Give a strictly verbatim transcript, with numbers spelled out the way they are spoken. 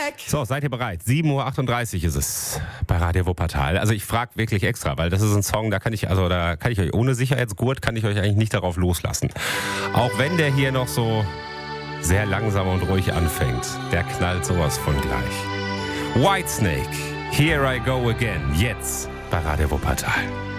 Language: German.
So, seid ihr bereit? sieben Uhr achtunddreißig ist es bei Radio Wuppertal. Also ich frage wirklich extra, weil das ist ein Song, da kann ich, also da kann ich euch ohne Sicherheitsgurt, kann ich euch eigentlich nicht darauf loslassen. Auch wenn der hier noch so sehr langsam und ruhig anfängt, der knallt sowas von gleich. Whitesnake, Here I Go Again, jetzt bei Radio Wuppertal.